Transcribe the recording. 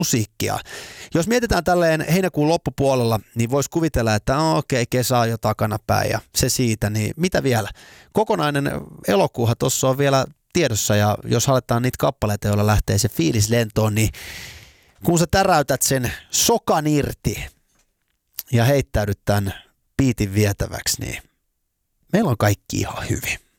musiikkia. Jos mietitään tälleen heinäkuun loppupuolella, niin voisi kuvitella, että okei, kesä on jo takanapäin ja se siitä, niin mitä vielä? Kokonainen elokuuhan tuossa on vielä tiedossa ja jos aletaan niitä kappaleita, joilla lähtee se fiilis lentoon, niin kun sä täräytät sen sokan irti ja heittäydyt tämän biitin vietäväksi, niin meillä on kaikki ihan hyvin.